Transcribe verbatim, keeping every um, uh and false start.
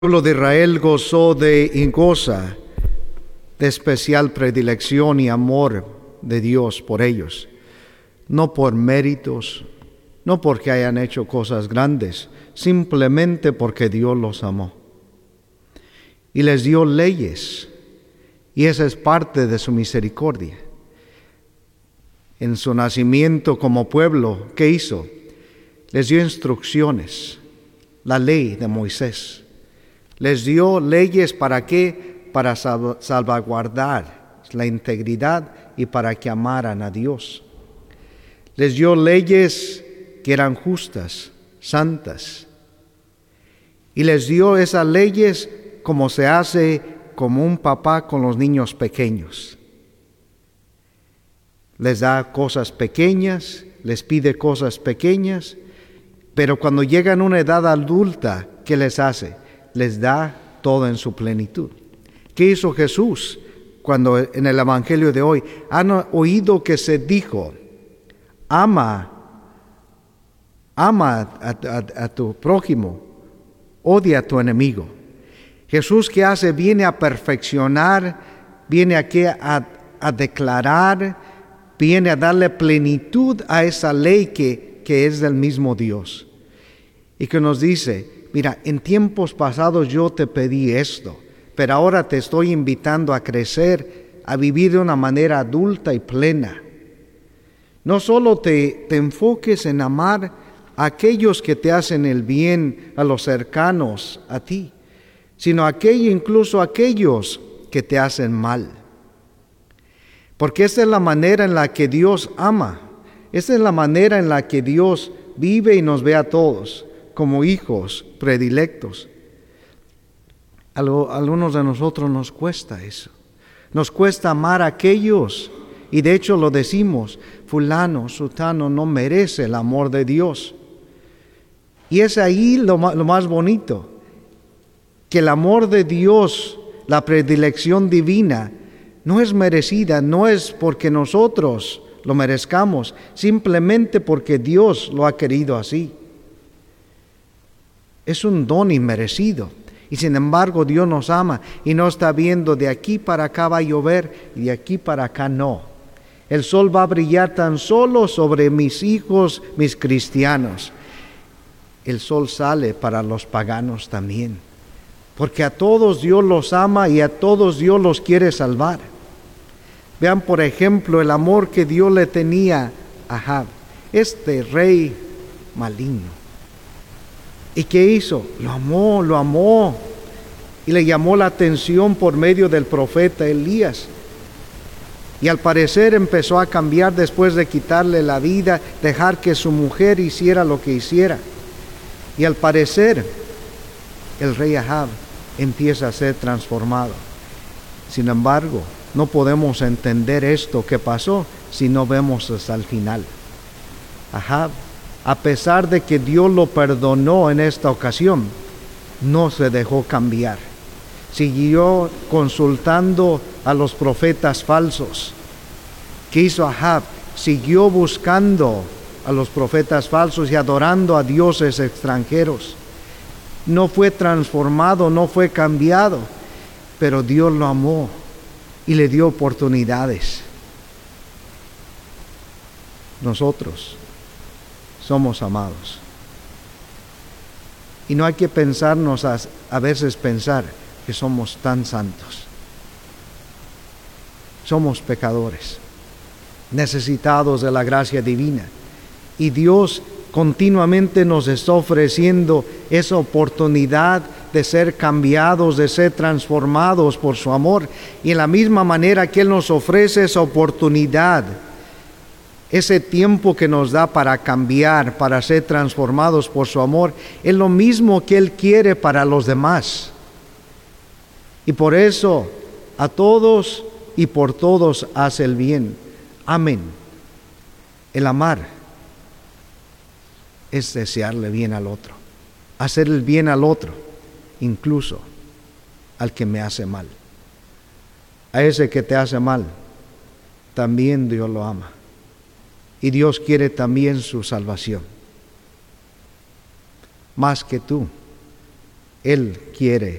El pueblo de Israel gozó de y goza de especial predilección y amor de Dios por ellos, no por méritos, no porque hayan hecho cosas grandes, simplemente porque Dios los amó. Y les dio leyes, y esa es parte de su misericordia. En su nacimiento como pueblo, ¿qué hizo? Les dio instrucciones, la ley de Moisés. Les dio leyes ¿para qué? Para salvaguardar la integridad y para que amaran a Dios. Les dio leyes que eran justas, santas. Y les dio esas leyes como se hace como un papá con los niños pequeños. Les da cosas pequeñas, les pide cosas pequeñas, pero cuando llegan a una edad adulta, ¿qué les hace? Les da todo en su plenitud. ¿Qué hizo Jesús cuando en el Evangelio de hoy han oído que se dijo, ama, ama a, a, a tu prójimo, odia a tu enemigo? Jesús, ¿qué hace? Viene a perfeccionar, viene aquí a, a declarar, viene a darle plenitud a esa ley que, que es del mismo Dios. Y que nos dice, mira, en tiempos pasados yo te pedí esto, pero ahora te estoy invitando a crecer, a vivir de una manera adulta y plena. No solo te, te enfoques en amar a aquellos que te hacen el bien, a los cercanos a ti, sino aquello, incluso aquellos que te hacen mal. Porque esta es la manera en la que Dios ama, esta es la manera en la que Dios vive y nos ve a todos como hijos predilectos. A algunos de nosotros nos cuesta eso. Nos cuesta amar a aquellos, y de hecho lo decimos, fulano, sutano no merece el amor de Dios. Y es ahí lo más, lo más bonito, que el amor de Dios, la predilección divina, no es merecida, no es porque nosotros lo merezcamos, simplemente porque Dios lo ha querido así. Es un don inmerecido. Y sin embargo Dios nos ama y no está viendo de aquí para acá va a llover y de aquí para acá no. El sol va a brillar tan solo sobre mis hijos, mis cristianos. El sol sale para los paganos también. Porque a todos Dios los ama y a todos Dios los quiere salvar. Vean por ejemplo el amor que Dios le tenía a Ahab, este rey maligno. ¿Y qué hizo? Lo amó, lo amó. Y le llamó la atención por medio del profeta Elías. Y al parecer empezó a cambiar después de quitarle la vida, dejar que su mujer hiciera lo que hiciera. Y al parecer, el rey Ahab empieza a ser transformado. Sin embargo, no podemos entender esto que pasó si no vemos hasta el final. Ahab, a pesar de que Dios lo perdonó en esta ocasión, no se dejó cambiar. Siguió consultando a los profetas falsos. ¿Qué hizo Ahab? Siguió buscando a los profetas falsos y adorando a dioses extranjeros. No fue transformado, no fue cambiado, pero Dios lo amó y le dio oportunidades. Nosotros somos amados. Y no hay que pensarnos a, a veces pensar que somos tan santos. Somos pecadores, necesitados de la gracia divina. Y Dios continuamente nos está ofreciendo esa oportunidad de ser cambiados, de ser transformados por su amor. Y en la misma manera que Él nos ofrece esa oportunidad, ese tiempo que nos da para cambiar, para ser transformados por su amor, es lo mismo que Él quiere para los demás. Y por eso, a todos y por todos hace el bien. Amén. El amar es desearle bien al otro, hacer el bien al otro, incluso al que me hace mal. A ese que te hace mal, también Dios lo ama. Y Dios quiere también su salvación. Más que tú, Él quiere